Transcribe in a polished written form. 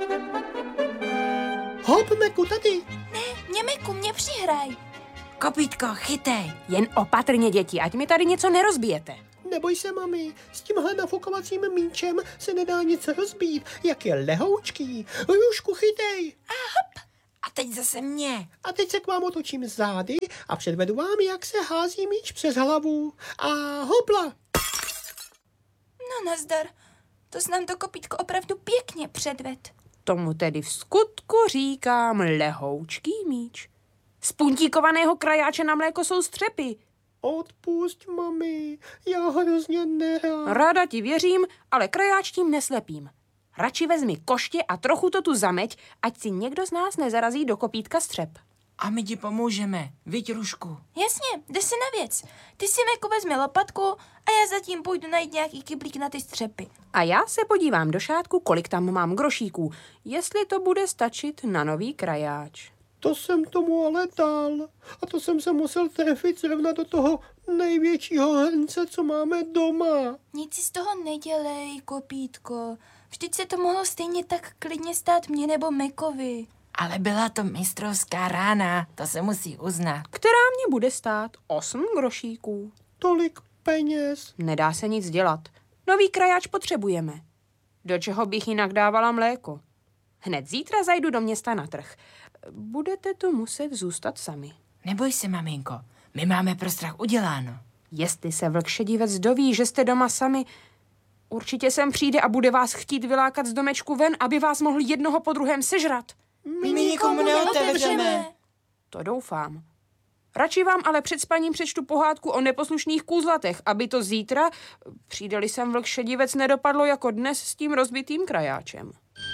Hop, Meku, tady. Mě, Meku, mě přihraj. Kopítko, chytej. Jen opatrně, děti, ať mi tady něco nerozbijete. Neboj se, mami, s tímhle nafukovacím míčem se nedá nic rozbít, jak je lehoučký. Růžku, chytej. A teď zase mě. A teď se k vám otočím zády a předvedu vám, jak se hází míč přes hlavu. A hopla. No nazdar, to jsi nám to kopítko opravdu pěkně předved. Tomu tedy v skutku říkám lehoučký míč. Z puntíkovaného krajáče na mléko jsou střepy. Odpusť, mami, já hrozně nerad. Ráda ti věřím, ale krajáč tím neslepím. Radši vezmi koště a trochu to tu zameď, ať si někdo z nás nezarazí do kopítka střep. A my ti pomůžeme, viď, Rušku? Jasně, jde si na věc. Ty si, Meku, vezmi lopatku a já zatím půjdu najít nějaký kyblík na ty střepy. A já se podívám do šátku, kolik tam mám grošíků, jestli to bude stačit na nový krajáč. To jsem tomu ale dal. A to jsem se musel trefit zrovna do toho největšího hrnce, co máme doma. Nic si z toho nedělej, kopítko. Vždyť se to mohlo stejně tak klidně stát mně nebo Mekovi. Ale byla to mistrovská rána, to se musí uznat. Která mě bude stát 8 grošíků. Tolik peněz. Nedá se nic dělat. Nový krajáč potřebujeme. Do čeho bych jinak dávala mléko? Hned zítra zajdu do města na trh. Budete tu muset zůstat sami. Neboj se, maminko, my máme pro strach uděláno. Jestli se vlk šedivec doví, že jste doma sami, určitě sem přijde a bude vás chtít vylákat z domečku ven, aby vás mohl jednoho po druhém sežrat. My nikomu neotevřeme. To doufám. Radši vám ale před spaním přečtu pohádku o neposlušných kůzlatech, aby to zítra, přijde-li sem vlk šedivec, nedopadlo jako dnes s tím rozbitým krajáčem.